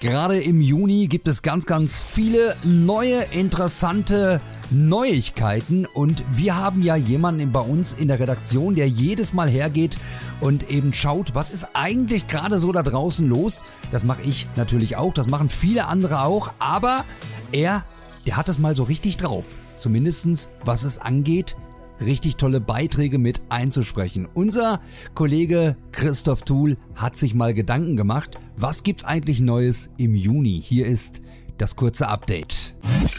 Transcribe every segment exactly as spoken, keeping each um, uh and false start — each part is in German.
Gerade im Juni gibt es ganz, ganz viele neue, interessante Neuigkeiten und wir haben ja jemanden bei uns in der Redaktion, der jedes Mal hergeht und eben schaut, was ist eigentlich gerade so da draußen los. Das mache ich natürlich auch, das machen viele andere auch, aber er, der hat es mal so richtig drauf. Zumindestens, was es angeht, richtig tolle Beiträge mit einzusprechen. Unser Kollege Christoph Thuhl hat sich mal Gedanken gemacht, was gibt's eigentlich Neues im Juni? Hier ist das kurze Update.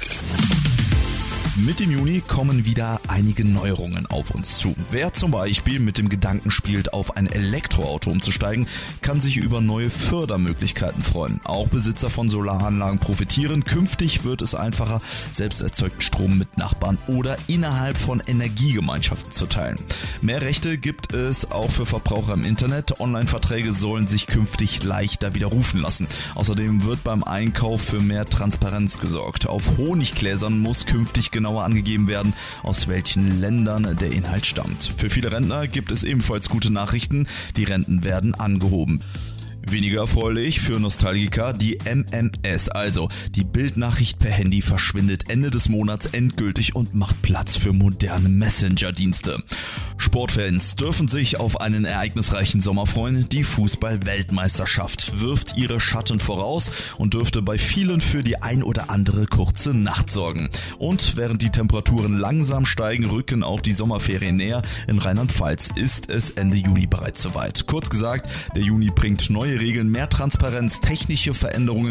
Mit dem Juni kommen wieder einige Neuerungen auf uns zu. Wer zum Beispiel mit dem Gedanken spielt, auf ein Elektroauto umzusteigen, kann sich über neue Fördermöglichkeiten freuen. Auch Besitzer von Solaranlagen profitieren. Künftig wird es einfacher, selbst erzeugten Strom mit Nachbarn oder innerhalb von Energiegemeinschaften zu teilen. Mehr Rechte gibt es auch für Verbraucher im Internet. Online-Verträge sollen sich künftig leichter widerrufen lassen. Außerdem wird beim Einkauf für mehr Transparenz gesorgt. Auf Honiggläsern muss künftig genauer angegeben werden, aus welchen Ländern der Inhalt stammt. Für viele Rentner gibt es ebenfalls gute Nachrichten. Die Renten werden angehoben. Weniger erfreulich für Nostalgiker, die M M S, also die Bildnachricht per Handy, verschwindet Ende des Monats endgültig und macht Platz für moderne Messenger-Dienste. Sportfans dürfen sich auf einen ereignisreichen Sommer freuen. Die Fußball-Weltmeisterschaft wirft ihre Schatten voraus und dürfte bei vielen für die ein oder andere kurze Nacht sorgen. Und während die Temperaturen langsam steigen, rücken auch die Sommerferien näher. In Rheinland-Pfalz ist es Ende Juni bereits soweit. Kurz gesagt, der Juni bringt neue Regeln, mehr Transparenz, technische Veränderungen